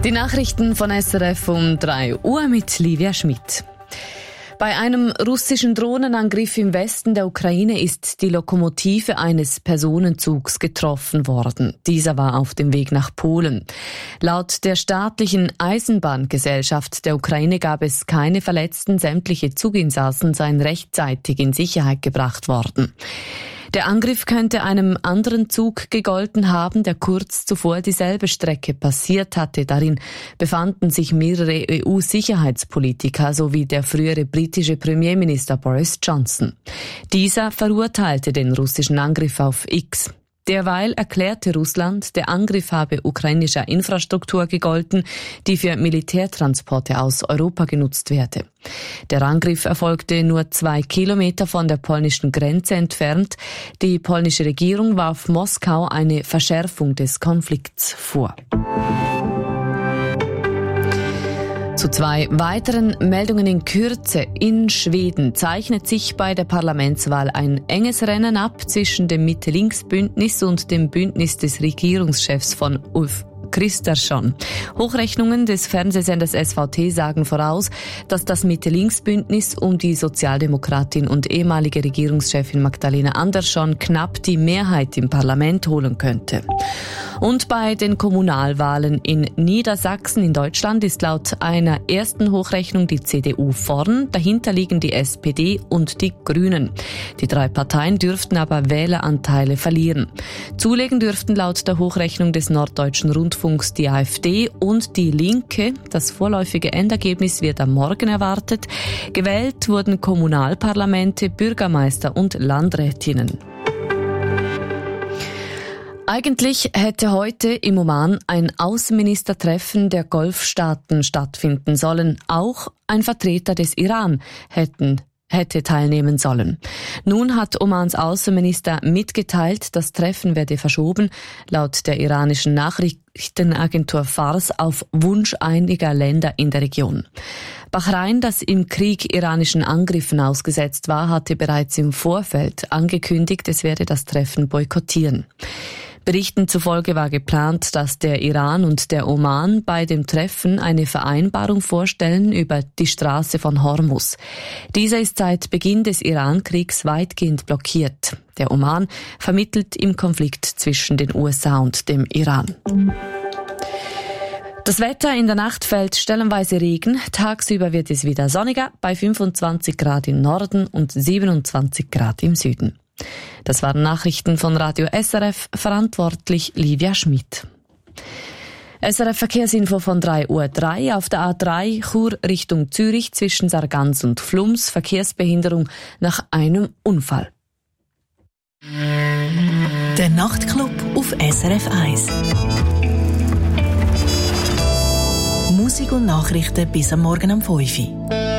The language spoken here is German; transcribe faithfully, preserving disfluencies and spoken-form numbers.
Die Nachrichten von S R F um drei Uhr mit Livia Schmidt. Bei einem russischen Drohnenangriff im Westen der Ukraine ist die Lokomotive eines Personenzugs getroffen worden. Dieser war auf dem Weg nach Polen. Laut der staatlichen Eisenbahngesellschaft der Ukraine gab es keine Verletzten. Sämtliche Zuginsassen seien rechtzeitig in Sicherheit gebracht worden. Der Angriff könnte einem anderen Zug gegolten haben, der kurz zuvor dieselbe Strecke passiert hatte. Darin befanden sich mehrere E U-Sicherheitspolitiker sowie der frühere britische Premierminister Boris Johnson. Dieser verurteilte den russischen Angriff auf X. Derweil erklärte Russland, der Angriff habe ukrainischer Infrastruktur gegolten, die für Militärtransporte aus Europa genutzt werde. Der Angriff erfolgte nur zwei Kilometer von der polnischen Grenze entfernt. Die polnische Regierung warf Moskau eine Verschärfung des Konflikts vor. Zu zwei weiteren Meldungen in Kürze. In Schweden zeichnet sich bei der Parlamentswahl ein enges Rennen ab zwischen dem Mitte-Links-Bündnis und dem Bündnis des Regierungschefs von Ulf Kristersson. Hochrechnungen des Fernsehsenders S V T sagen voraus, dass das Mitte-Links-Bündnis um die Sozialdemokratin und ehemalige Regierungschefin Magdalena Andersson knapp die Mehrheit im Parlament holen könnte. Und bei den Kommunalwahlen in Niedersachsen in Deutschland ist laut einer ersten Hochrechnung die C D U vorn, dahinter liegen die S P D und die Grünen. Die drei Parteien dürften aber Wähleranteile verlieren. Zulegen dürften laut der Hochrechnung des Norddeutschen Rundfunks die AfD und die Linke. Das vorläufige Endergebnis wird am Morgen erwartet. Gewählt wurden Kommunalparlamente, Bürgermeister und Landrätinnen. Eigentlich hätte heute im Oman ein Außenministertreffen der Golfstaaten stattfinden sollen. Auch ein Vertreter des Iran hätten hätte teilnehmen sollen. Nun hat Omans Außenminister mitgeteilt, das Treffen werde verschoben, laut der iranischen Nachrichtenagentur Fars auf Wunsch einiger Länder in der Region. Bahrain, das im Krieg iranischen Angriffen ausgesetzt war, hatte bereits im Vorfeld angekündigt, es werde das Treffen boykottieren. Berichten zufolge war geplant, dass der Iran und der Oman bei dem Treffen eine Vereinbarung vorstellen über die Straße von Hormuz. Dieser ist seit Beginn des Iran-Kriegs weitgehend blockiert. Der Oman vermittelt im Konflikt zwischen den U S A und dem Iran. Das Wetter: in der Nacht fällt stellenweise Regen, tagsüber wird es wieder sonniger bei fünfundzwanzig Grad im Norden und siebenundzwanzig Grad im Süden. Das waren Nachrichten von Radio S R F, verantwortlich Livia Schmidt. S R F Verkehrsinfo von drei Uhr drei. Auf der A drei Chur Richtung Zürich zwischen Sargans und Flums Verkehrsbehinderung nach einem Unfall. Der Nachtclub auf S R F eins. Musik und Nachrichten bis am Morgen um fünf Uhr.